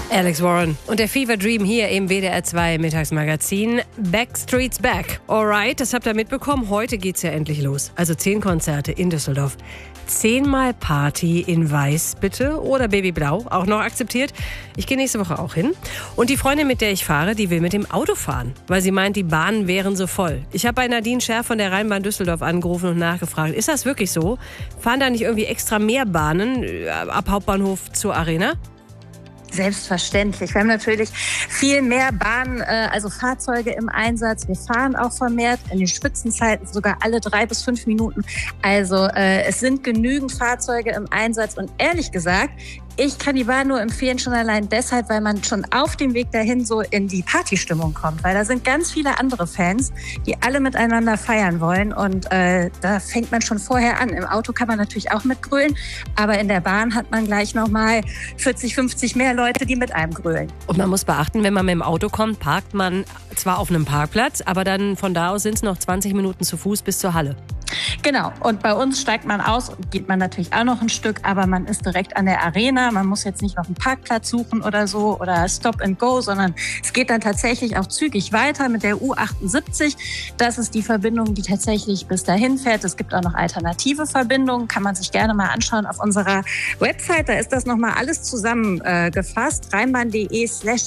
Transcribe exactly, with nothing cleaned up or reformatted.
Alex Warren und der Fever Dream hier im W D R zwei Mittagsmagazin. Backstreet's Back. Alright, das habt ihr mitbekommen. Heute geht's ja endlich los. Also zehn Konzerte in Düsseldorf. Zehnmal Party in Weiß, bitte. Oder Babyblau, auch noch akzeptiert. Ich gehe nächste Woche auch hin. Und die Freundin, mit der ich fahre, die will mit dem Auto fahren, weil sie meint, die Bahnen wären so voll. Ich habe bei Nadine Scherf von der Rheinbahn Düsseldorf angerufen und nachgefragt, ist das wirklich so? Fahren da nicht irgendwie extra mehr Bahnen ab Hauptbahnhof zur Arena? Selbstverständlich. Wir haben natürlich viel mehr Bahnen, also Fahrzeuge im Einsatz. Wir fahren auch vermehrt, in den Spitzenzeiten sogar alle drei bis fünf Minuten. Also äh, es sind genügend Fahrzeuge im Einsatz. Und ehrlich gesagt, ich kann die Bahn nur empfehlen, schon allein deshalb, weil man schon auf dem Weg dahin so in die Partystimmung kommt. Weil da sind ganz viele andere Fans, die alle miteinander feiern wollen. Und äh, da fängt man schon vorher an. Im Auto kann man natürlich auch mitgrölen, aber in der Bahn hat man gleich nochmal vierzig, fünfzig mehr Leute, die mit einem grölen. Und man muss beachten, wenn man mit dem Auto kommt, parkt man zwar auf einem Parkplatz, aber dann von da aus sind es noch zwanzig Minuten zu Fuß bis zur Halle. Genau, und bei uns steigt man aus, geht man natürlich auch noch ein Stück, aber man ist direkt an der Arena. Man muss jetzt nicht noch einen Parkplatz suchen oder so oder Stop and Go, sondern es geht dann tatsächlich auch zügig weiter mit der U achtundsiebzig. Das ist die Verbindung, die tatsächlich bis dahin fährt. Es gibt auch noch alternative Verbindungen, kann man sich gerne mal anschauen auf unserer Website. Da ist das nochmal alles zusammengefasst. Rheinbahn.de slash